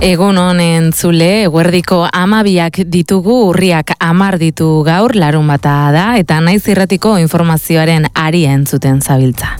Egun honen zule, eguerdiko 12 ditugu, urriak 10 ditu gaur, larunbata da, eta Naiz Irratiko informazioaren ari entzuten zabiltza.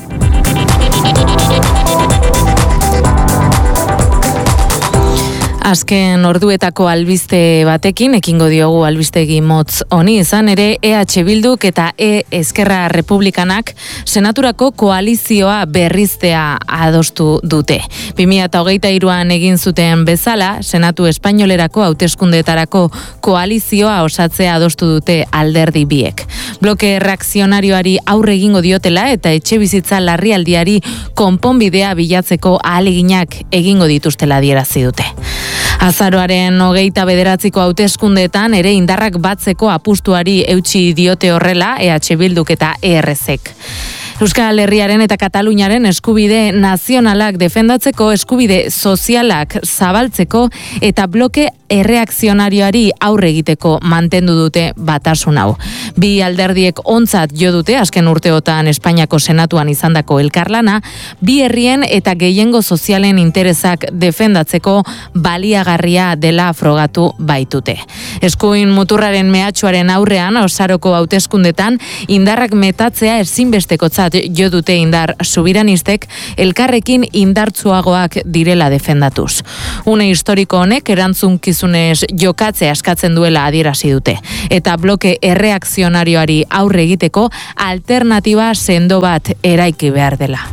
Azken orduetako albiste batekin, ekingo diogu albistegi motz honi, izan ere EH Bilduk eta Eskerra Republikanak senaturako koalizioa berriztea adostu dute. 2023an egin zuten bezala, Senatu Espainolerako hauteskundeetarako koalizioa osatzea adostu dute alderdi biek. Bloke reakzionarioari aurre egingo diotela eta etxebizitza larrialdiari konponbidea bilatzeko ahaleginak egingo dituztela adierazi dute. Azaroaren 29ko hauteskundeetan ere indarrak batzeko apustuari eutsi diote horrela EH Bilduk eta ERZek. Euskal Herriaren eta Kataluniaren eskubide nazionalak defendatzeko, eskubide sozialak zabaltzeko eta bloke erreakzionarioari aurre egiteko mantendu dute batasun hau. Bi alderdiek ontzat jo dute azken urteotan Espainiako Senatuan izandako elkarlana, bi herrien eta gehiengo sozialen interesak defendatzeko baliagarria dela frogatu baitute. Eskuin muturraren mehatxuaren aurrean, Osaroko hauteskundetan indarrak metatzea ezinbestekotzat jo dute indar subiranistek, elkarrekin indartsuagoak direla defendatuz. Une historiko honek erantzunkizunez jokatzea eskatzen duela adierazi dute, eta bloke erreakzionarioari aurre egiteko alternatiba sendo bat eraiki behar dela.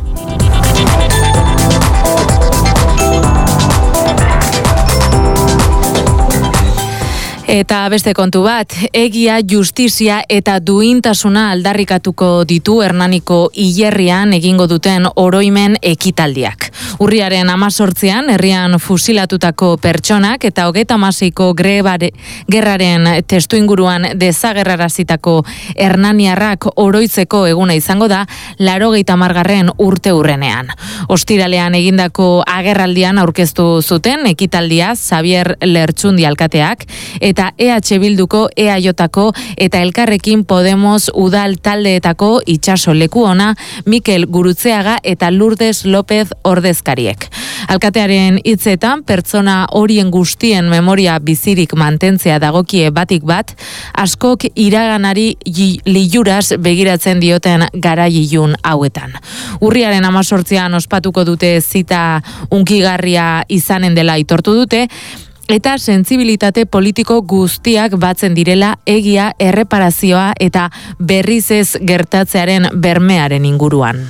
Eta beste kontu bat, egia, justizia eta duintasuna aldarrikatuko ditu Hernaniko hilerrian egingo duten oroimen ekitaldiak. Urriaren 18an herrian fusilatutako pertsonak eta 36ko gerraren testuinguruan desagerrarazitako hernaniarrak oroitzeko eguna izango da 80. urteurrenean. Ostiralean egindako agerraldian aurkeztu zuten ekitaldia Xavier Lertxundi alkateak eta EH Bilduko, EAJko eta Elkarrekin Podemos udal taldeetako itxaso lekuona Mikel Gurutzeaga eta Lourdes López ordezkariek. Alkatearen hitzetan pertsona horien guztien memoria bizirik mantentzea dagokie batik bat, askok iraganari lijuraz begiratzen dioten garailun hauetan. Urriaren 18an ospatuko dute zita unkigarria izanen dela aitortu dute, eta sentsibilitate politiko guztiak batzen direla egia, erreparazioa eta berriz ez gertatzearen bermearen inguruan.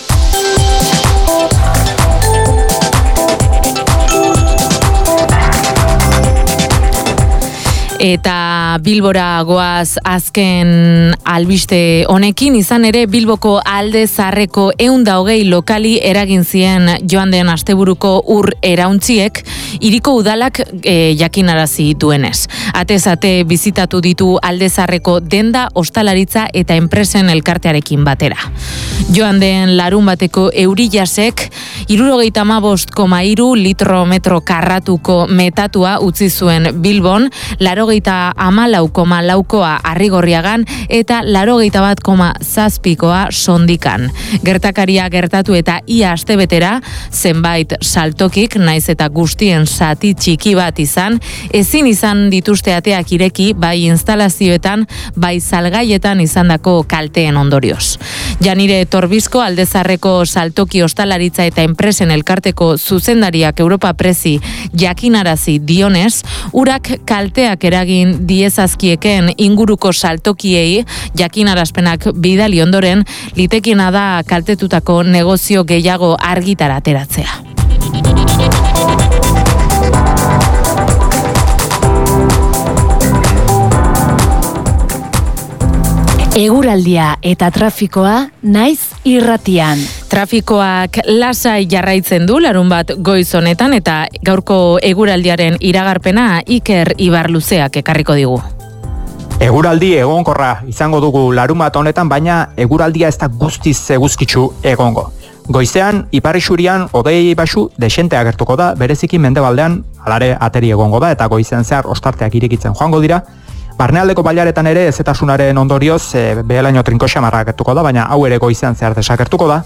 Eta Bilbora goaz azken albiste honekin, izan ere Bilboko Alde Zaharreko 120 lokali eragin zien joan den asteburuko ur erauntziek, hiriko udalak jakinarazi duenez. Atez-ate bizitatu ditu Alde Zaharreko denda, ostalaritza eta enpresen elkartearekin batera. Joan den larunbateko eurillasek 75,3 litro metro karratuko metatua utzi zuen Bilbon, 84,4koa Arrigorriagan eta 81,7koa Sondikan. Gertakaria gertatu eta ia astebetera zenbait saltokik, naiz eta guztien zati txiki bat izan, ezin izan dituzte ateak ireki bai instalazioetan, bai salgaietan izandako kalteen ondorioz. Janire Torbizko Alde Zaharreko saltoki ostalaritza eta enpresen elkarteko zuzendariak Europa Presi jakinarazi dionez, urak kalteak eragin diezazkieken inguruko saltokiei jakinarazpenak bidali ondoren, litekiena da kaltetutako negozio gehiago argitara ateratzea. Eguraldia eta trafikoa Naiz Irratian. Trafikoak lasai jarraitzen du larunbat goiz honetan eta gaurko eguraldiaren iragarpena Iker Ibarluzeak ekarriko digu. Eguraldi egonkorra izango dugu larunbat honetan, baina eguraldia ez da guztiz eguzkitsu egongo. Goizean, ipar isurian, hodei baxu desente agertuko da, bereziki mendebaldean alare ateri egongo da eta goizean zehar ostarteak irekitzen joango dira. Barnealdeko bailaretan ere ezetasunaren ondorioz behelaino trinko xamarra agertuko da, baina hau ere goizean zehar desagertuko da.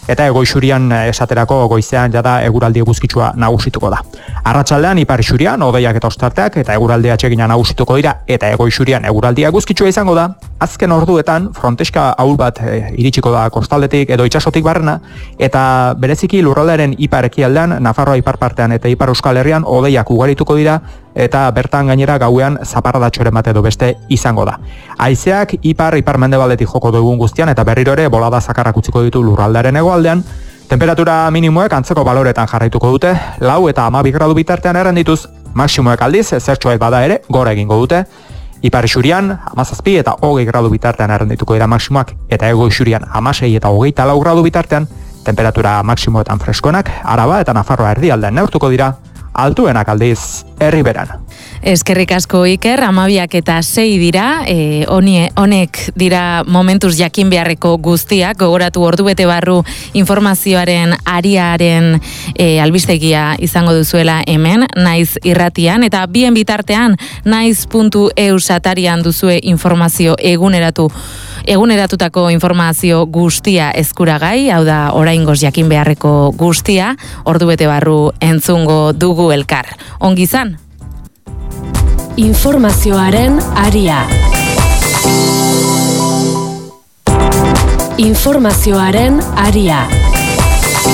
eta Hego-Isurian esaterako goizean jada eguraldi eguzkitsua nagusituko da. Arratsaldean ipar isurian hodeiak eta ostarteak eta eguraldi atsegina nagusituko dira eta Hego-Isurian eguraldia eguzkitsua izango da. Azken orduetan fronteska ahul bat iritsiko da kostaldetik edo itsasotik barrena eta bereziki lurraldearen ipar ekialdean, Nafarroa ipar partean eta ipar Euskal Herrian hodeiak ugarituko dira eta bertan gainera gauean zaparradatxoren bat edo beste izango da. Haizeak ipar mendebaldetik joko dugun guztian eta berriro ere bolada zakarrak utziko ditu lurraldearen hegoaldean. Temperatura minimoek antzeko baloretan jarraituko dute, 4 eta 12 gradu bitartean errendituz, maksimoek aldiz, zertxoet bada ere, gora egingo dute. Ipar isurian, 17 eta 20 gradu bitartean errendituko dira maksimoak, eta Hego isurian 16 eta 24 gradu bitartean, temperatura maksimoetan freskoenak, Araba eta Nafarroa erdialdean neurtuko dira, altuenak aldiz Erriberan. Eskerrik asko Iker, 12 eta 6 dira, honek dira momentuz jakin beharreko guztiak, gogoratu ordubete barru informazioaren ariaren albistegia izango duzuela hemen, Naiz irratian, eta bien bitartean naiz.eu satarian duzue informazio eguneratutako informazio guztia eskuragai, hau da oraingoz jakin beharreko guztia, ordubete barru entzungo dugu elkar. Ongi izan! Informazioaren aria. Informazioaren aria.